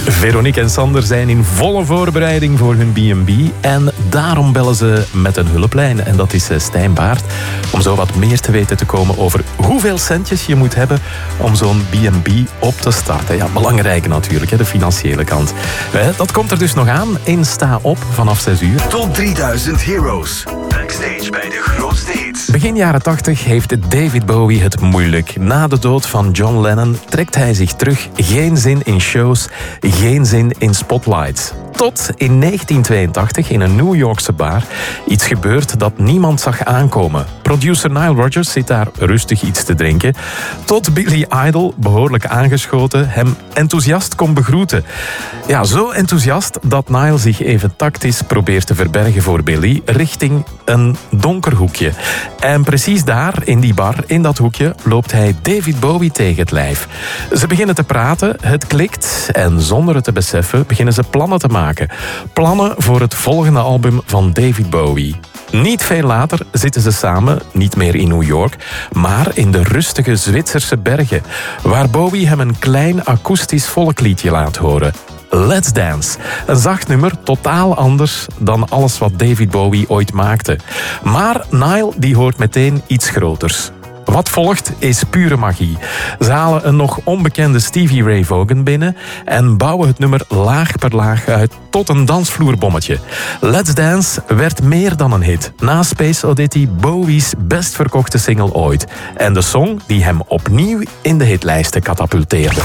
Veronique en Sander zijn in volle voorbereiding voor hun B&B. En daarom bellen ze met een hulplijn. En dat is Stijn Baert. Om zo wat meer te weten te komen over hoeveel centjes je moet hebben om zo'n B&B op te starten. Ja, belangrijk natuurlijk, de financiële kant. Dat komt er dus nog aan in Sta Op vanaf 6 uur. Top 3000 Heroes. Backstage bij de grootste hits. Begin jaren 80 heeft David Bowie het moeilijk. Na de dood van John Lennon trekt hij zich terug. Geen zin in shows, geen zin in spotlights. Tot in 1982 in een New Yorkse bar iets gebeurt dat niemand zag aankomen. Producer Nile Rodgers zit daar rustig iets te drinken. Tot Billy Idol, behoorlijk aangeschoten, hem enthousiast kon begroeten. Ja, zo enthousiast dat Nile zich even tactisch probeert te verbergen voor Billy richting een donker hoekje. En precies daar, in die bar, in dat hoekje, loopt hij David Bowie tegen het lijf. Ze beginnen te praten, het klikt en zonder het te beseffen beginnen ze plannen te maken. Plannen voor het volgende album van David Bowie. Niet veel later zitten ze samen, niet meer in New York, maar in de rustige Zwitserse bergen, waar Bowie hem een klein akoestisch volkliedje laat horen. Let's Dance. Een zacht nummer, totaal anders dan alles wat David Bowie ooit maakte. Maar Nile die hoort meteen iets groters. Wat volgt is pure magie. Ze halen een nog onbekende Stevie Ray Vaughan binnen en bouwen het nummer laag per laag uit tot een dansvloerbommetje. Let's Dance werd meer dan een hit. Na Space Oddity Bowie's best verkochte single ooit. En de song die hem opnieuw in de hitlijsten katapulteerde.